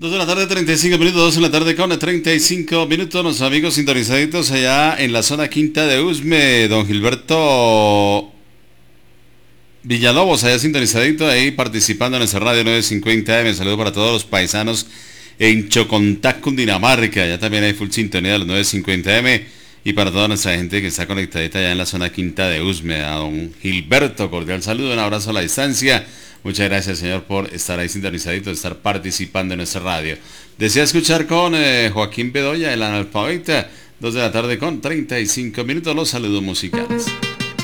2 de la tarde, 35 minutos, 2 de la tarde con 35 minutos, nuestros amigos sintonizaditos allá en la zona quinta de Usme, don Gilberto Villalobos, allá sintonizadito, ahí participando en esa radio 950 M. Saludo para todos los paisanos en Chocontá, Cundinamarca, allá también hay full sintonía de los 950 M. Y para toda nuestra gente que está conectadita allá en la zona quinta de Usme, a don Gilberto, cordial saludo, un abrazo a la distancia. Muchas gracias, señor, por estar ahí sintonizadito, de estar participando en nuestra radio. Desea escuchar con Joaquín Bedoya, el analfabeta, 2 de la tarde con 35 minutos, los saludos musicales.